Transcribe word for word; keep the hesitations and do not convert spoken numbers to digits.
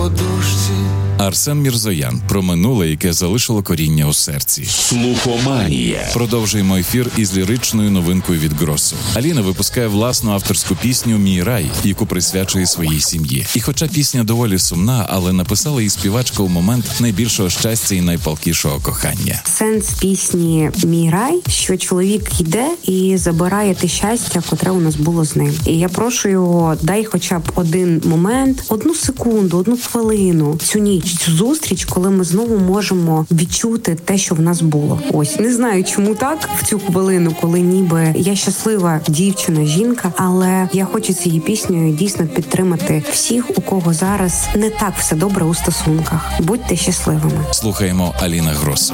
подушці. Арсен Мірзоян про минуле, яке залишило коріння у серці. Слухоманія. Продовжуємо ефір із ліричною новинкою від Гросу. Аліна випускає власну авторську пісню «Мій рай», яку присвячує своїй сім'ї. І хоча пісня доволі сумна, але написала її співачка у момент найбільшого щастя і найпалкішого кохання. Сенс пісні «Мій рай», що чоловік йде і забирає те щастя, котре у нас було з ним. І я прошу його, дай хоча б один момент, одну секунду, одну хвилину, цю ніч, цю зустріч, коли ми знову можемо відчути те, що в нас було. Ось, не знаю, чому так в цю хвилину, коли ніби я щаслива дівчина, жінка, але я хочу цією піснею дійсно підтримати всіх, у кого зараз не так все добре у стосунках. Будьте щасливими. Слухаємо Аліна Гросу.